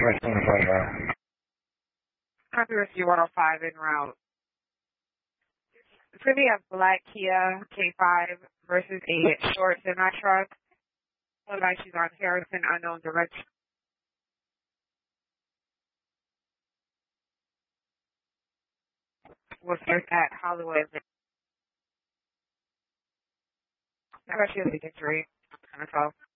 Northwest 25 Drive. Copy receipt 105 en route. It's going to be a black Kia K5 versus a short semi-truck. Looks like she's on Harrison, unknown direction. Was at Hollywood. I bet she has a injury. Kind of tough.